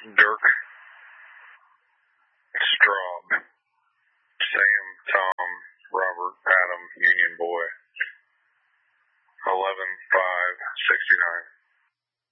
Dirk, Straub, Sam, Tom, Robert, Adam, Union Boy.